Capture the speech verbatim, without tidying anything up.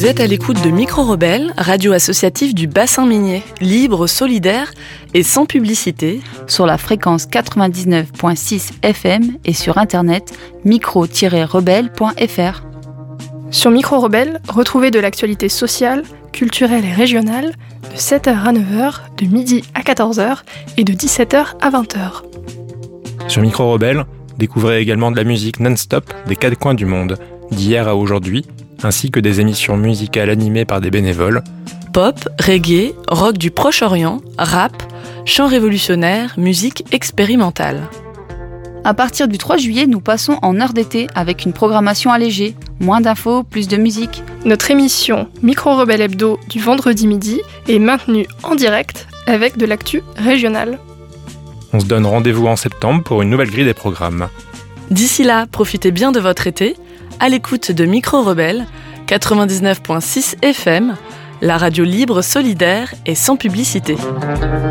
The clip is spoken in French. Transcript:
Vous êtes à l'écoute de Micro Rebelle, radio associative du bassin minier, libre, solidaire et sans publicité, sur la fréquence quatre-vingt-dix-neuf virgule six F M et sur internet micro tiret rebelle point f r. Sur Micro Rebelle, retrouvez de l'actualité sociale, culturelle et régionale de sept heures à neuf heures, de midi à quatorze heures et de dix-sept heures à vingt heures. Sur Micro Rebelle, découvrez également de la musique non-stop des quatre coins du monde, d'hier à aujourd'hui, ainsi que des émissions musicales animées par des bénévoles. Pop, reggae, rock du Proche-Orient, rap, chants révolutionnaires, musique expérimentale. À partir du trois juillet, nous passons en heure d'été avec une programmation allégée. Moins d'infos, plus de musique. Notre émission Micro Rebelle Hebdo du vendredi midi est maintenue en direct avec de l'actu régionale. On se donne rendez-vous en septembre pour une nouvelle grille des programmes. D'ici là, profitez bien de votre été, à l'écoute de Micro Rebelle, quatre-vingt-dix-neuf virgule six F M, la radio libre, solidaire et sans publicité.